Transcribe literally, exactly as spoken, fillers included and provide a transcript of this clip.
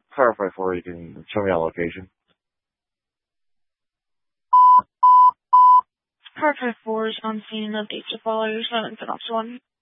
clarify for you. You can show me our location. Car five four is on scene. Updates to follow. Your seventh and ops one.